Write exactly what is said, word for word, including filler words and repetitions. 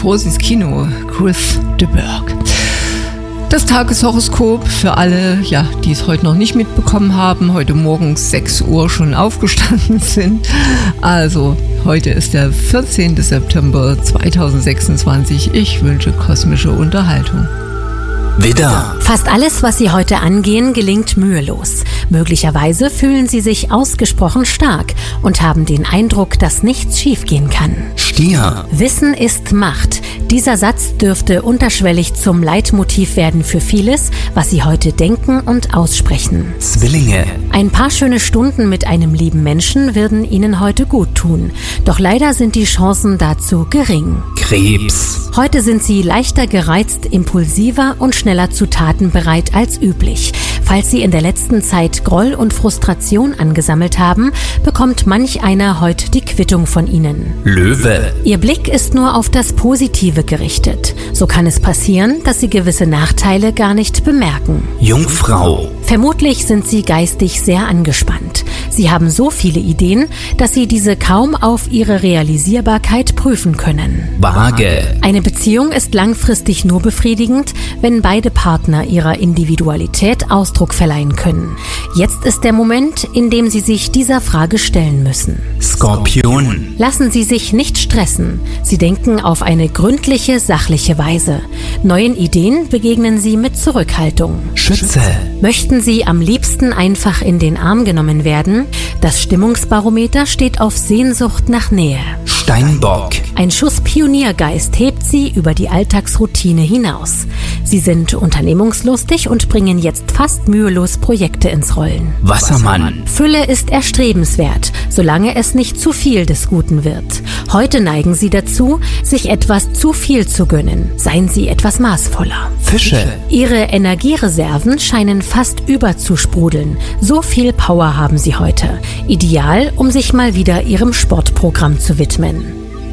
groß ins Kino. Chris de Burgh. Das Tageshoroskop für alle, ja, die es heute noch nicht mitbekommen haben, heute Morgen sechs Uhr schon aufgestanden sind. Also, heute ist der vierzehnten September zweitausendsechsundzwanzig. Ich wünsche kosmische Unterhaltung. Widder. Fast alles, was Sie heute angehen, gelingt mühelos. Möglicherweise fühlen Sie sich ausgesprochen stark und haben den Eindruck, dass nichts schiefgehen kann. Stier. Wissen ist Macht. Dieser Satz dürfte unterschwellig zum Leitmotiv werden für vieles, was Sie heute denken und aussprechen. Zwillinge. Ein paar schöne Stunden mit einem lieben Menschen würden Ihnen heute gut tun. Doch leider sind die Chancen dazu gering. Krebs. Heute sind Sie leichter gereizt, impulsiver und schneller zu Taten bereit als üblich. Falls Sie in der letzten Zeit Groll und Frustration angesammelt haben, bekommt manch einer heute die Quittung von Ihnen. Löwe. Ihr Blick ist nur auf das Positive gerichtet. So kann es passieren, dass Sie gewisse Nachteile gar nicht bemerken. Jungfrau. Vermutlich sind Sie geistig sehr angespannt. Sie haben so viele Ideen, dass Sie diese kaum auf ihre Realisierbarkeit prüfen können. Waage. Eine Beziehung ist langfristig nur befriedigend, wenn beide Partner ihrer Individualität Ausdruck verleihen können. Jetzt ist der Moment, in dem Sie sich dieser Frage stellen müssen. Skorpion. Lassen Sie sich nicht stressen. Sie denken auf eine gründliche, sachliche Weise. Neuen Ideen begegnen Sie mit Zurückhaltung. Schütze. Möchten Sie am liebsten einfach in den Arm genommen werden? Das Stimmungsbarometer steht auf Sehnsucht nach Nähe. Steinbock. Ein Schuss Pioniergeist hebt Sie über die Alltagsroutine hinaus. Sie sind unternehmungslustig und bringen jetzt fast mühelos Projekte ins Rollen. Wassermann. Fülle ist erstrebenswert, solange es nicht zu viel des Guten wird. Heute neigen Sie dazu, sich etwas zu viel zu gönnen. Seien Sie etwas maßvoller. Fische. Ihre Energiereserven scheinen fast überzusprudeln. So viel Power haben Sie heute. Ideal, um sich mal wieder Ihrem Sportprogramm zu widmen.